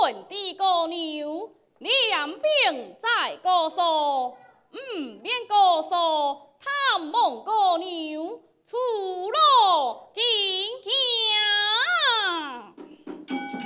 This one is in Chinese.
本地姑娘，两鬓在高诉，免高诉，探望姑娘。